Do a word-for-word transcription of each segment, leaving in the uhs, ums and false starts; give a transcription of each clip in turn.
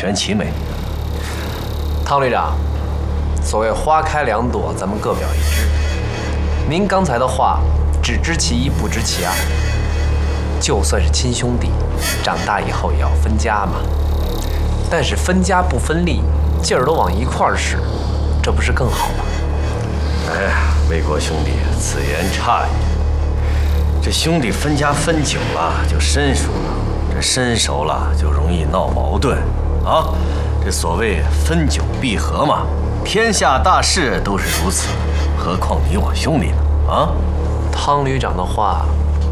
全其美。 汤旅长，所谓花开两朵，咱们各表一枝。您刚才的话，只知其一，不知其二。就算是亲兄弟，长大以后也要分家嘛。但是分家不分利，劲儿都往一块儿使，这不是更好吗？ 哎呀，魏国兄弟，此言差矣。这兄弟分家分久了就生疏了，这生熟了就容易闹矛盾啊。这所谓分久必合嘛，天下大事都是如此，何况你我兄弟呢？啊， 汤旅长的话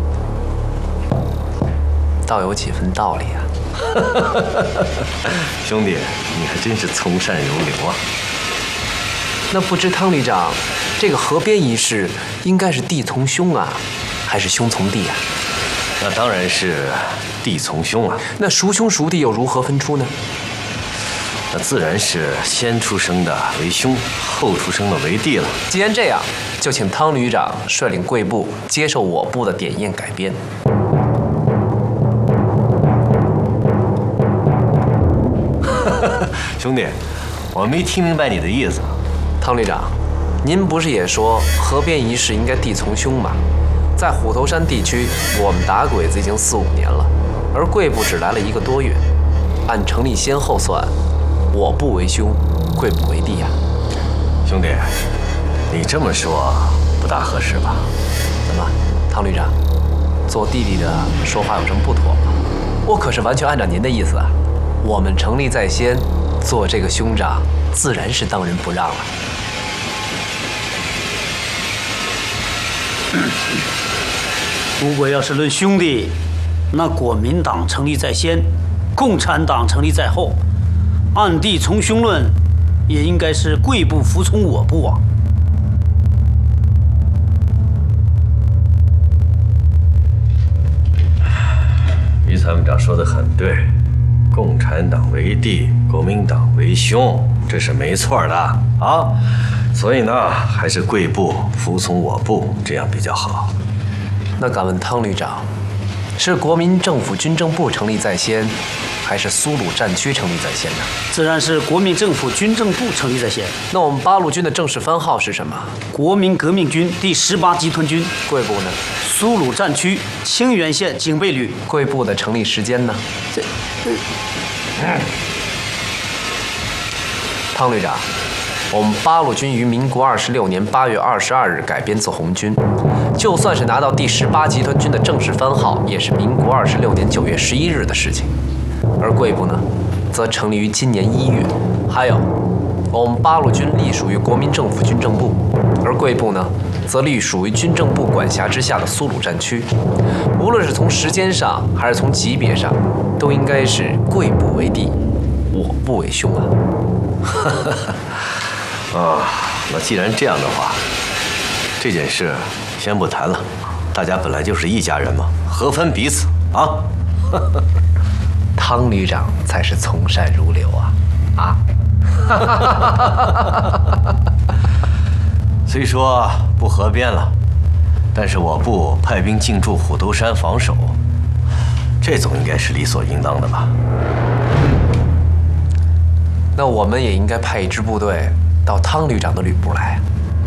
倒有几分道理啊。 兄弟，你还真是从善如流啊。 那不知汤旅长，这个河边一事应该是弟从兄啊，还是兄从弟啊？ 那当然是弟从兄了。 那孰兄孰弟又如何分出呢？ 那自然是先出生的为兄，后出生的为弟了。 既然这样，就请汤旅长率领贵部接受我部的点验改编。 兄弟，我没听明白你的意思。 汤旅长，您不是也说河边一事应该弟从兄吗？在虎头山地区，我们打鬼子已经四五年了，而贵部只来了一个多月。按成立先后算，我部为兄，贵部为弟呀、啊。 兄弟，你这么说不大合适吧？ 怎么，汤旅长，做弟弟的说话有什么不妥吗？我可是完全按照您的意思啊。我们成立在先，做这个兄长，自然是当仁不让了。 如果要是论兄弟，那国民党成立在先，共产党成立在后。按弟从兄论，也应该是贵部服从我部啊。 于参谋长说得很对，共产党为弟，国民党为兄，这是没错的啊。所以呢，还是贵部服从我部，这样比较好。 那敢问汤旅长，是国民政府军政部成立在先，还是苏鲁战区成立在先呢？ 自然是国民政府军政部成立在先。 那我们八路军的正式番号是什么？ 国民革命军第十八集团军。 贵部呢？ 苏鲁战区清源县警备旅。 贵部的成立时间呢？这，嗯，汤旅长，我们八路军于民国二十六年八月二十二日改编自红军，就算是拿到第十八集团军的正式番号，也是民国二十六年九月十一日的事情。而贵部呢，则成立于今年一月。还有，我们八路军隶属于国民政府军政部，而贵部呢，则隶属于军政部管辖之下的苏鲁战区。无论是从时间上，还是从级别上，都应该是贵部为弟，我部为兄啊。 啊，那既然这样的话，这件事先不谈了。大家本来就是一家人嘛，何分彼此啊？ 汤旅长才是从善如流啊！啊！ 虽说不合编了，但是我部派兵进驻虎头山防守，这总应该是理所应当的吧？ 那我们也应该派一支部队到汤旅长的旅部来。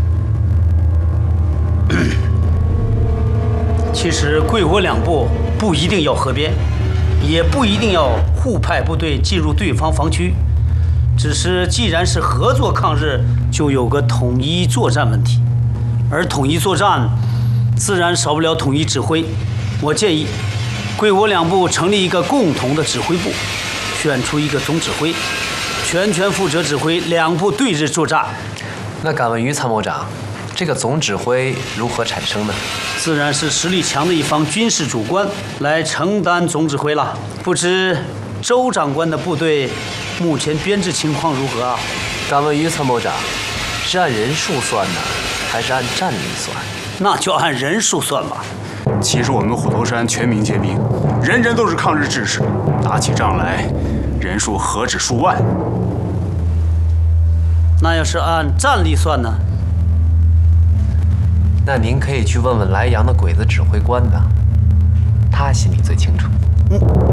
其实贵我两部不一定要合编，也不一定要互派部队进入对方防区，只是既然是合作抗日，就有个统一作战问题，而统一作战自然少不了统一指挥。我建议贵我两部成立一个共同的指挥部，选出一个总指挥，全权负责指挥两部对日作战。 那敢问于参谋长，这个总指挥如何产生呢？ 自然是实力强的一方军事主官来承担总指挥了。不知周长官的部队目前编制情况如何啊？ 敢问于参谋长，是按人数算呢，还是按战力算？ 那就按人数算吧。 其实我们虎头山全民皆兵，人人都是抗日志士，打起仗来，人数何止数万。 那要是按战力算呢？ 那您可以去问问莱阳的鬼子指挥官呢，他心里最清楚。 嗯。